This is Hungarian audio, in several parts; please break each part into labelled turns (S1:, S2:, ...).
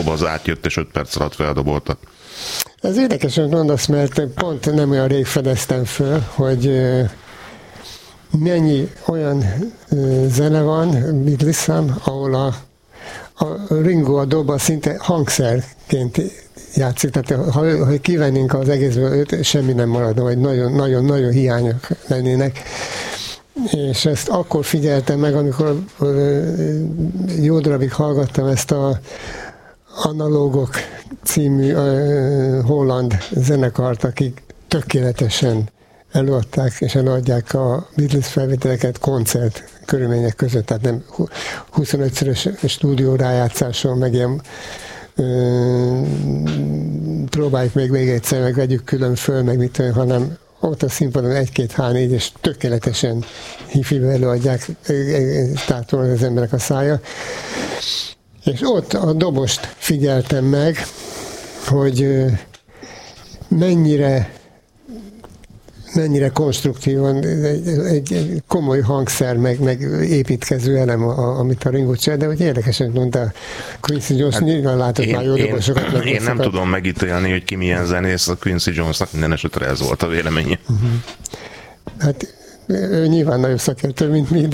S1: ahova az átjött, és 5 perc alatt feldoboltak.
S2: Ez érdekes, hogy mondasz, mert pont nem olyan rég fedeztem föl, hogy mennyi olyan zene van, Beatles szám, ahol a Ringo a doba szinte hangszerként játszik, tehát ha kivennénk az egészből őt, semmi nem maradna, vagy nagyon-nagyon hiányok lennének. És ezt akkor figyeltem meg, amikor jó darabig hallgattam ezt a Analógok című holland zenekart, akik tökéletesen előadták és előadják a Beatles felvételeket koncert körülmények között, tehát nem 25-szörös stúdió rájátszáson, meg ilyen próbáljuk még egyszer, meg vegyük külön föl, meg mit tudom, hanem ott a színpadon 1-2-3-4, és tökéletesen hifibe előadják, tátol az emberek a szája. És ott a dobost figyeltem meg, hogy mennyire konstruktívan egy komoly hangszer, meg építkező elem, amit a Ringo csinál, de hogy érdekesen mondta, Quincy Jones nyilván látott már jó dobosokat.
S1: Én nem tudom megítélni, hogy ki milyen zenész, a Quincy Jonesnak minden esetre ez volt a véleménye.
S2: Hát ő nyilván nagyon szakértő, mint mi,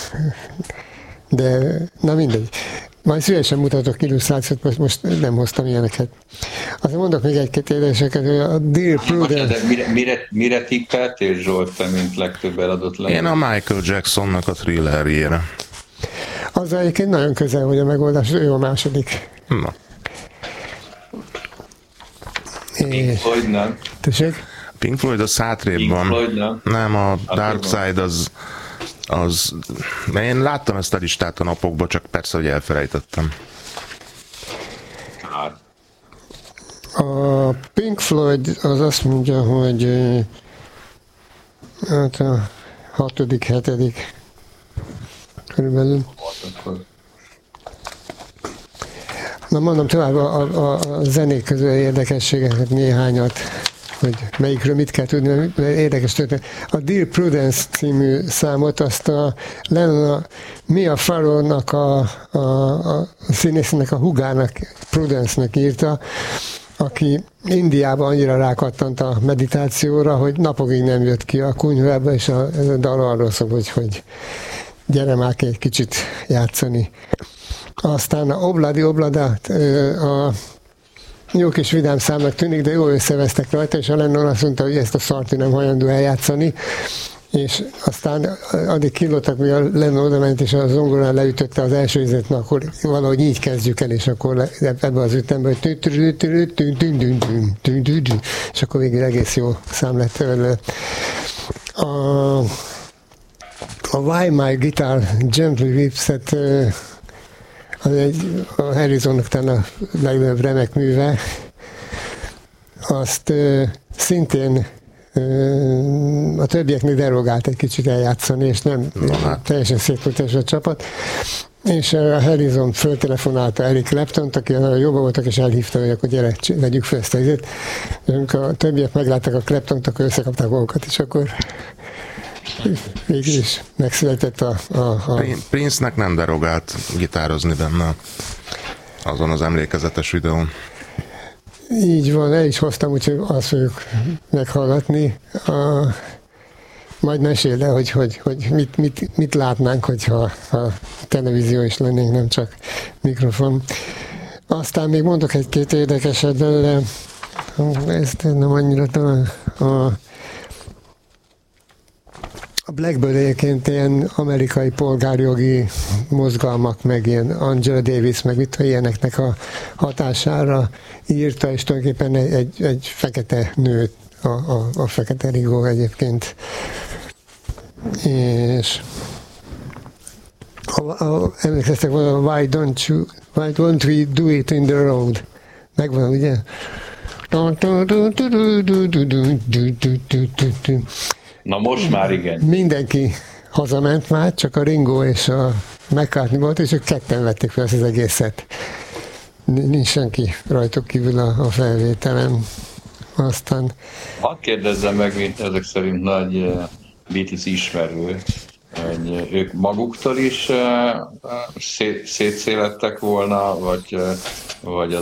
S2: de na mindegy. Majd szívesen mutatok illusztrációt, most nem hoztam ilyeneket. Aztán mondok még egy-két érdekeseket, hogy a Dear Prudence...
S3: Mire tippeltél, Zsolt, te, mint legtöbb eladott lemez?
S1: Én a Michael Jacksonnak a Thrillerjére.
S2: Az egyébként nagyon közel vagy a megoldás, ő a második.
S1: Na.
S3: Pink Floyd nem.
S2: Tessék?
S1: Pink Floyd az hátrébb van. Nem, a Dark Side az... Én láttam ezt a listát a napokban, csak persze, hogy elfelejtettem.
S2: A Pink Floyd az azt mondja, hogy hát a 6.-7. körülbelül. Na mondom tovább a zenék közül érdekességeket, néhányat, hogy melyikről mit kell tudni, mert érdekes történet. A Dear Prudence című számot azt a Mia Farrow-nak a színésznek, a húgának, Prudence-nek írta, aki Indiában annyira rákattant a meditációra, hogy napokig nem jött ki a kunyhójába, és a dal arról szól, hogy gyere már egy kicsit játszani. Aztán a Obladi Oblada a jó kis vidám számnak tűnik, de jól összevesztek rajta, és a Lennon azt mondta, hogy ezt a szart nem hajlandó eljátszani, és aztán addig kilódtak, míg a Lennon oda ment, és a zongorán leütötte az első ízet, na akkor valahogy így kezdjük el, és akkor ebbe az ütemben, és akkor végül egész jó szám lett tőle. A Why My Guitar Gently Weeps-et a Harrisonnak talán a legnagyobb remek műve, azt szintén a többieknek derogált egy kicsit eljátszani, és nem teljesen szétfutás a csapat. És a Harrison föltelefonálta Eric Claptont, aki jobban voltak, és elhívta, hogy akkor gyere, vegyük fel ezt a izét. Amikor a többiek meglátták a Claptont, akkor összekapták magukat, és akkor végül is megszületett a...
S1: Prince-nek nem derogált gitározni benne azon az emlékezetes videón.
S2: Így van, el is hoztam, úgyhogy azt fogjuk meghallgatni. Majd mesél le, hogy mit látnánk, hogyha televízió is lennénk, nem csak mikrofon. Aztán még mondok egy-két érdekeset belőle, ezt nem annyira talán a Blackbird egyébként ilyen amerikai polgárjogi mozgalmak, meg ilyen Angela Davis, meg mit ilyeneknek a hatására írta, és tulajdonképpen egy fekete nő, a fekete Ringo egyébként. És emlékeztek volna, why don't we do it in the road? Megvan, ugye?
S3: Na most már igen.
S2: Mindenki hazament már, csak a Ringo és a McCartney volt, és ők ketten vették fel ezt az egészet. Nincs senki rajtuk kívül a felvételen. Aztán...
S3: Hadd kérdezzem meg, mint ezek szerint nagy Beatles ismerő, hogy ők maguktól is szétszélettek volna, vagy